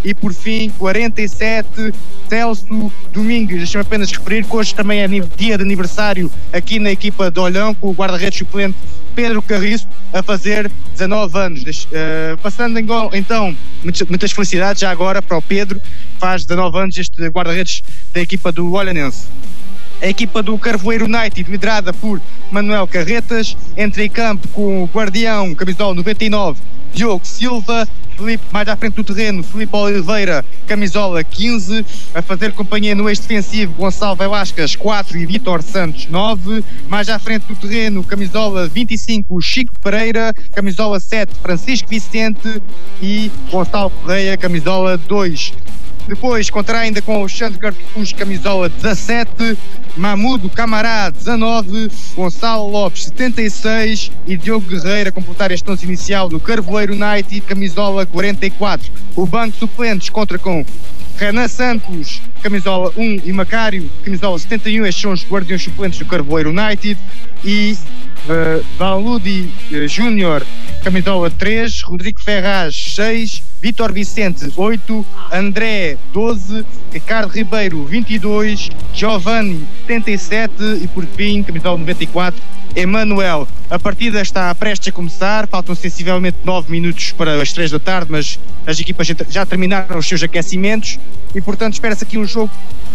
e por fim 47 Celso Domingues. Deixa-me apenas referir que hoje também é dia de aniversário aqui na equipa de Olhão, com o guarda-redes suplente Pedro Carriço a fazer 19 anos. Passando então, muitas felicidades já agora para o Pedro, faz 19 anos este guarda-redes da equipa do Olhanense. A equipa do Carvoeiro United, liderada por Manuel Carretas, entra em campo com o guardião, camisola 99, Diogo Silva, Filipe, mais à frente do terreno, Filipe Oliveira, camisola 15, a fazer companhia no eixo defensivo, Gonçalo Velasquez 4 e Vítor Santos 9, mais à frente do terreno, camisola 25, Chico Pereira, camisola 7, Francisco Vicente e Gonçalo Correia, camisola 2. Depois contará ainda com Alexandre Cartufus, camisola 17, Mahmoud Camará 19, Gonçalo Lopes 76 e Diogo Guerreiro a completar este 11 inicial do Carvoeiro United, camisola 44. O banco de suplentes conta com Renan Santos, camisola 1 e Macário, camisola 71, estes são os guardiões suplentes do Carvoeiro United, e Valudi Júnior, camisola 3, Rodrigo Ferraz 6, Vítor Vicente 8, André 12, Ricardo Ribeiro 22, Giovanni 77 e por fim, camisola 94, Emanuel. A partida está prestes a começar, faltam sensivelmente 9 minutos para as 3 da tarde, mas as equipas já terminaram os seus aquecimentos e portanto espera-se aqui um jogo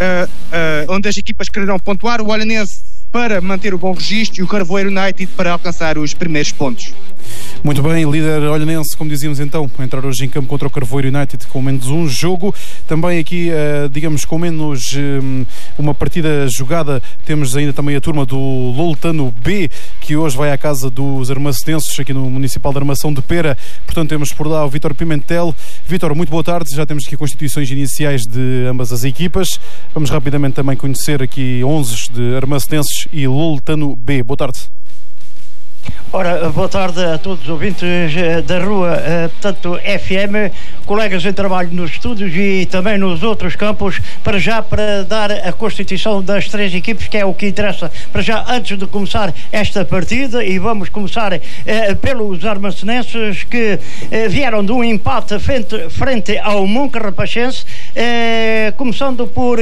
onde as equipas quererão pontuar, o Olhanense para manter o bom registro e o Carvoeiro United para alcançar os primeiros pontos. Muito bem, líder olhanense, como dizíamos então, entrar hoje em campo contra o Carvoeiro United com menos um jogo. Também aqui, digamos, com menos uma partida jogada, temos ainda também a turma do Loletano B, que hoje vai à casa dos armacenenses, aqui no Municipal de Armação de Pera. Portanto, temos por lá o Vítor Pimentel. Vítor, muito boa tarde. Já temos aqui constituições iniciais de ambas as equipas. Vamos rapidamente também conhecer aqui 11 de armacenenses e Loletano B. Boa tarde. Ora, boa tarde a todos os ouvintes da Rua, portanto, FM, colegas em trabalho nos estúdios e também nos outros campos, para dar a constituição das 3 equipes, que é o que interessa para já antes de começar esta partida, e vamos começar pelos armacenenses que vieram de um empate frente ao Moncarrapachense, começando por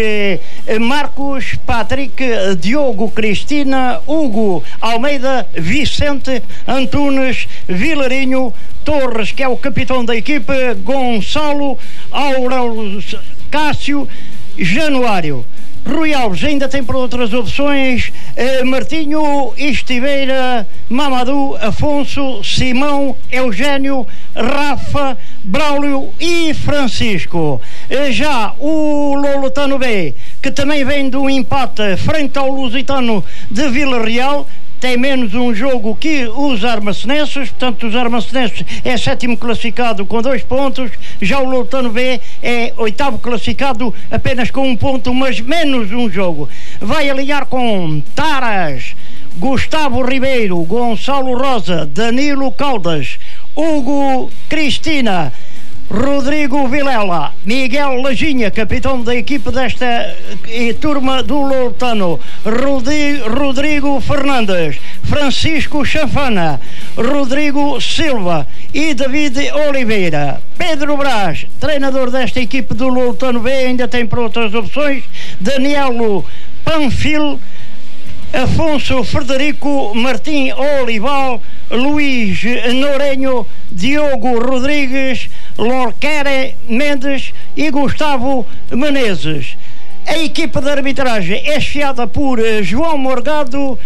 Marcos, Patrick, Diogo, Cristina, Hugo, Almeida, Vicente, Antunes, Vilarinho, Torres, que é o capitão da equipe, Gonçalo, Aurélio, Cássio, Januário. Rui Alves ainda tem por outras opções Martinho, Estiveira, Mamadou, Afonso, Simão, Eugénio, Rafa, Braulio e Francisco. Já o Loletano B, que também vem de um empate frente ao Lusitano de Vila Real, tem menos um jogo que os armacenenses, portanto os armacenenses é 7º classificado com 2 pontos, já o Loletano B é 8º classificado apenas com 1 ponto, mas menos um jogo. Vai alinhar com Taras, Gustavo Ribeiro, Gonçalo Rosa, Danilo Caldas, Hugo Cristina, Rodrigo Vilela, Miguel Lajinha, capitão da equipe desta turma do Loletano, Rodrigo Fernandes, Francisco Chafana, Rodrigo Silva e David Oliveira. Pedro Brás, treinador desta equipe do Loletano B, ainda tem por outras opções Danielo Panfil, Afonso Frederico, Martim Olival, Luís Nourenho, Diogo Rodrigues, Lorquere Mendes e Gustavo Menezes. A equipa de arbitragem é chefiada por João Morgado,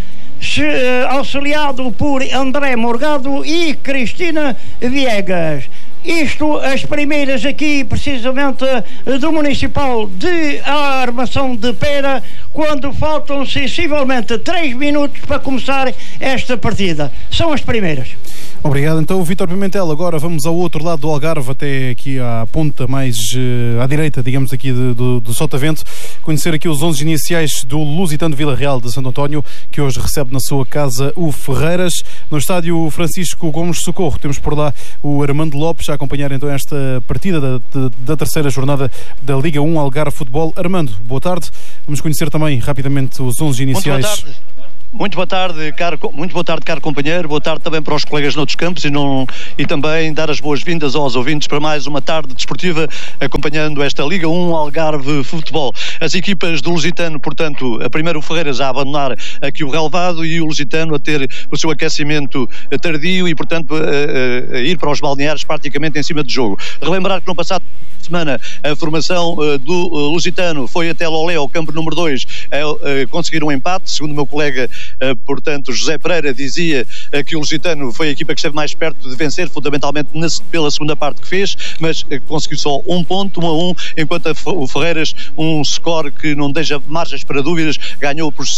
auxiliado por André Morgado e Cristina Viegas. Isto, as primeiras aqui, precisamente, do Municipal de Armação de Pera, quando faltam sensivelmente 3 minutos para começar esta partida. São as primeiras. Obrigado. Então, Vítor Pimentel, agora vamos ao outro lado do Algarve, até aqui à ponta mais à direita, digamos, aqui do Sotavento, conhecer aqui os 11 iniciais do Lusitano Vila Real de Santo António, que hoje recebe na sua casa o Ferreiras. No estádio Francisco Gomes Socorro temos por lá o Armando Lopes a acompanhar então esta partida da terceira jornada da Liga 1 Algarve Futebol. Armando, boa tarde. Vamos conhecer também rapidamente os 11 iniciais. Muito boa tarde. Muito boa tarde, caro companheiro. Boa tarde também para os colegas noutros campos e também dar as boas-vindas aos ouvintes para mais uma tarde desportiva acompanhando esta Liga 1 Algarve Futebol. As equipas do Lusitano, portanto, a primeiro o Ferreiras a abandonar aqui o relevado e o Lusitano a ter o seu aquecimento tardio e, portanto, a ir para os balneares praticamente em cima do jogo. Relembrar que no passado semana a formação do Lusitano foi até Lolé, ao campo número 2, a conseguir um empate. Segundo o meu colega, portanto, José Pereira, dizia que o Lusitano foi a equipa que esteve mais perto de vencer, fundamentalmente pela segunda parte que fez, mas conseguiu só um ponto, 1-1, enquanto o Ferreiras, um score que não deixa margens para dúvidas, ganhou por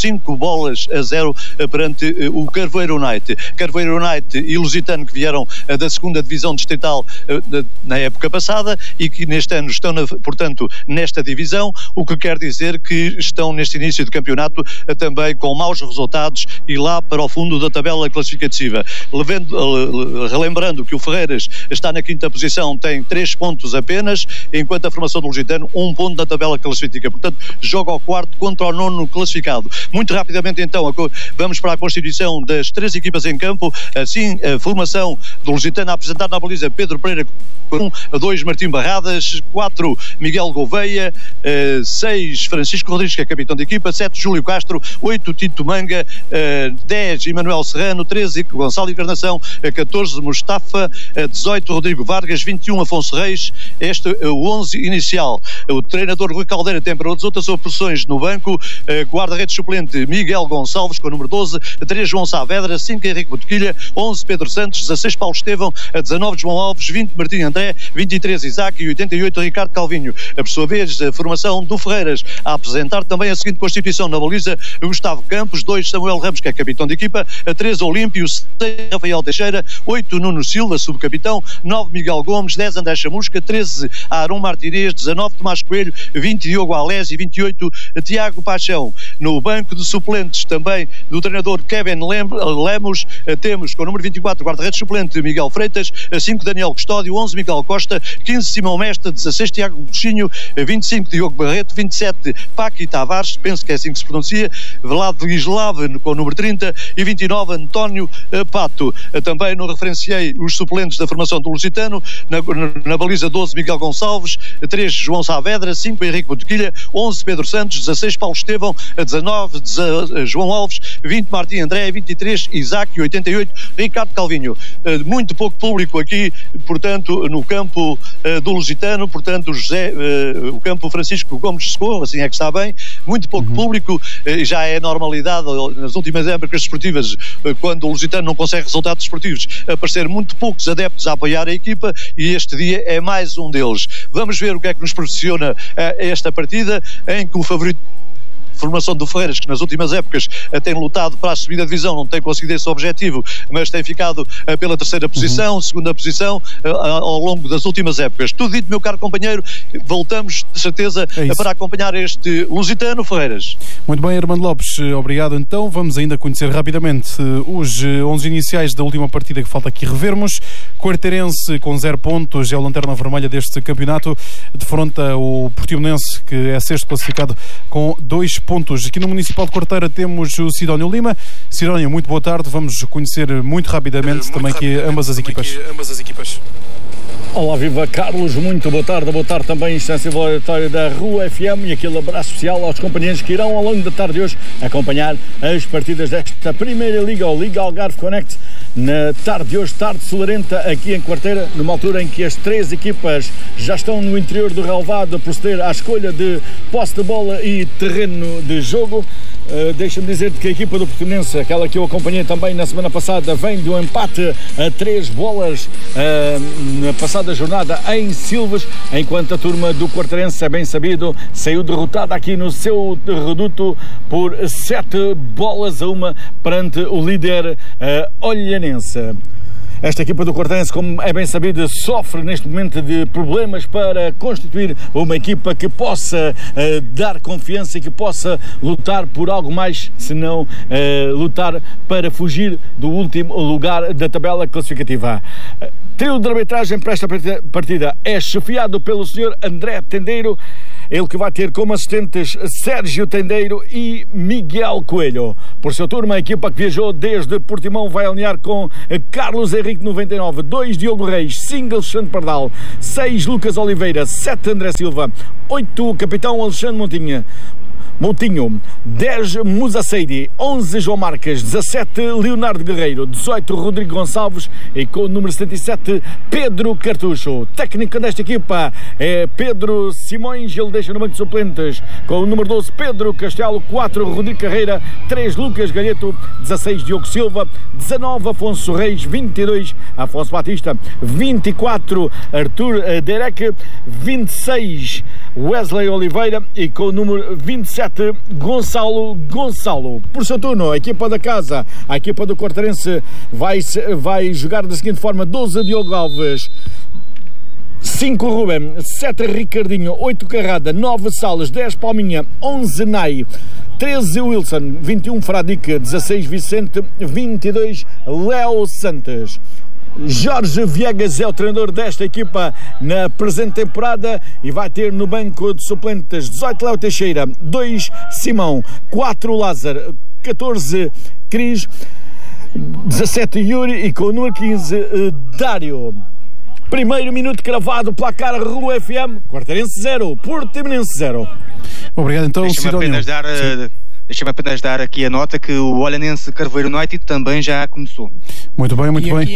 5-0 perante o Carvoeiro United. Carvoeiro United e Lusitano, que vieram da segunda divisão distrital na época passada e que neste ano estão, portanto, nesta divisão, o que quer dizer que estão neste início de campeonato também com maus resultados e lá para o fundo da tabela classificativa. Relembrando que o Ferreiras está na quinta posição, tem 3 pontos apenas, enquanto a formação do Lusitano 1 ponto na tabela classificativa. Portanto, joga ao quarto contra o 9º classificado. Muito rapidamente então, vamos para a constituição das 3 equipas em campo. Assim, a formação do Lusitano a apresentar na baliza Pedro Pereira, 2 Martim Barradas, 4 Miguel Gouveia, 6 Francisco Rodrigues, que é capitão de equipa, 7 Júlio Castro, 8 Tito Manga, 10 Emanuel Serrano, 13 Gonçalo Encarnação, 14 Mustafa, 18 Rodrigo Vargas, 21 Afonso Reis. Este é o 11 inicial. O treinador Rui Caldeira tem para outras opções no banco: guarda-redes suplente Miguel Gonçalves com o número 12, 3 João Saavedra, 5 Henrique Botequilha, 11 Pedro Santos, 16 Paulo Estevão, 19 João Alves, 20 Martim André, 23 Isaac e 88 Ricardo Calvinho. Por sua vez, a formação do Ferreiras a apresentar também a seguinte constituição: na baliza Gustavo Campos, 2 Samuel Ramos, que é capitão de equipa, 13 Olímpio, 6 Rafael Teixeira, 8 Nuno Silva, subcapitão, 9 Miguel Gomes, 10 André Chamusca, 13 Arão Martinez, 19 Tomás Coelho, 20 Diogo Alés e 28 Tiago Paixão. No banco de suplentes também do treinador Kevin Lemos, temos com o número 24 guarda-redes suplente Miguel Freitas, 5 Daniel Custódio, 11 Miguel Costa, 15 Simão Mestre, 16 Tiago Buxinho, 25 Diogo Barreto, 27 Paqui Tavares, penso que é assim que se pronuncia, Vladislav com o número 30 e 29 António Pato. Também não referenciei os suplentes da formação do Lusitano. Na baliza 12 Miguel Gonçalves, 3 João Saavedra, 5 Henrique Botequilha, 11 Pedro Santos, 16 Paulo Estevão, 19 João Alves, 20 Martim André, 23 Isaac e 88 Ricardo Calvinho. Muito pouco público aqui, portanto, no campo do Lusitano, portanto, o campo Francisco Gomes de Socorro, assim é que está bem, muito pouco público, já é normalidade nas últimas épocas desportivas, quando o Lusitano não consegue resultados desportivos, aparecer muito poucos adeptos a apoiar a equipa, e este dia é mais um deles. Vamos ver o que é que nos proporciona esta partida, em que o favorito formação do Ferreiras, que nas últimas épocas tem lutado para a subida de divisão, não tem conseguido esse objetivo, mas tem ficado pela terceira posição, segunda posição, ao longo das últimas épocas. Tudo dito, meu caro companheiro, voltamos de certeza para acompanhar este Lusitano Ferreiras. Muito bem, Armando Lopes, obrigado então. Vamos ainda conhecer rapidamente os 11 iniciais da última partida que falta aqui revermos. Quarteirense com 0 pontos, é o lanterna vermelha deste campeonato, defronta o Portimonense, que é sexto classificado, com 2 pontos. Aqui no Municipal de Quarteira temos o Sidónio Lima. Sidónio, muito boa tarde. Vamos conhecer muito rapidamente também aqui ambas as equipas. Olá, viva Carlos, muito boa tarde também, instância volatória da Rua FM, e aquele abraço especial aos companheiros que irão ao longo da tarde de hoje acompanhar as partidas desta primeira Liga, ou Liga Algarve Connect, na tarde de hoje, tarde solarenta aqui em Quarteira, numa altura em que as 3 equipas já estão no interior do relevado a proceder à escolha de posse de bola e terreno de jogo. Deixa-me dizer-te que a equipa do Portimonense, aquela que eu acompanhei também na semana passada, vem de um empate a 3 bolas na passada jornada em Silves, enquanto a turma do Quarteirense, é bem sabido, saiu derrotada aqui no seu reduto por 7-1 perante o líder olhanense. Esta equipa do Quarteirense, como é bem sabido, sofre neste momento de problemas para constituir uma equipa que possa dar confiança e que possa lutar por algo mais, senão lutar para fugir do último lugar da tabela classificativa. Trio de arbitragem para esta partida é chefiado pelo Sr. André Tendeiro. ele que vai ter como assistentes Sérgio Tendeiro e Miguel Coelho. Por sua turma, a equipa que viajou desde Portimão vai alinhar com Carlos Henrique 99, 2 Diogo Reis, 5 Alexandre Pardal, 6 Lucas Oliveira, 7 André Silva, 8 capitão Alexandre Moutinho, 10 Musa Seidi, 11 João Marques, 17 Leonardo Guerreiro, 18 Rodrigo Gonçalves e com o número 77 Pedro Cartucho. Técnico desta equipa é Pedro Simões, ele deixa no banco de suplentes com o número 12 Pedro Castelo, 4 Rodrigo Carreira, 3 Lucas Galheto, 16 Diogo Silva, 19 Afonso Reis, 22 Afonso Batista, 24 Arthur Derek, 26 Wesley Oliveira e com o número 27 Gonçalo. Por seu turno, a equipa da casa, a equipa do Quartarense vai jogar da seguinte forma: 12 Diogo Alves, 5 Ruben, 7 Ricardinho, 8 Carrada, 9 Salas, 10 Palminha, 11 Nai, 13 Wilson, 21 Fradique, 16 Vicente, 22 Léo Santos. Jorge Viegas é o treinador desta equipa na presente temporada e vai ter no banco de suplentes 18 Léo Teixeira, 2 Simão, 4 Lázaro, 14 Cris, 17 Yuri e com o número 15 Dário. Primeiro minuto cravado, placar Rua FM, Quartarense 0, Portimonense 0. Obrigado então, Deixa-me apenas dar aqui a nota que o Olhanense Carvoeiro United também já começou. Muito bem. Aqui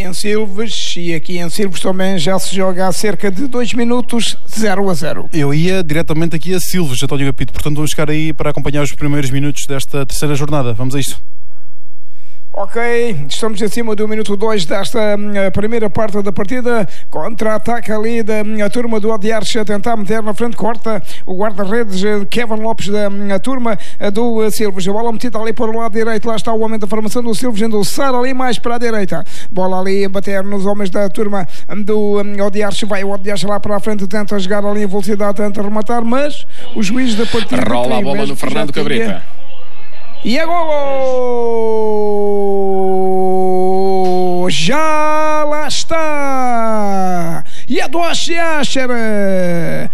em Silves também já se joga há cerca de 2 minutos, 0-0. Eu ia diretamente aqui a Silves, António Gapito, portanto vamos ficar aí para acompanhar os primeiros minutos desta terceira jornada. Vamos a isto. Ok, estamos acima do minuto 2 desta primeira parte da partida. Contra-ataque ali da turma do Odiarche a tentar meter na frente, corta o guarda-redes Kevin Lopes da turma do Silves. A bola metida ali para o lado direito, lá está o homem da formação do Silves, endossar ali mais para a direita. Bola ali a bater nos homens da turma do Odiarche. Vai o Odiarche lá para a frente, tenta jogar ali em velocidade, tenta rematar, mas o juiz da partida rola a bola no Fernando Cabrita. E a golo! Já lá está! E é do Asher!